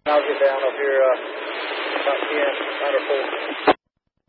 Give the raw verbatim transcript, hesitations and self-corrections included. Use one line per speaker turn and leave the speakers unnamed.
I'll get down up here uh, about ten, nine or four.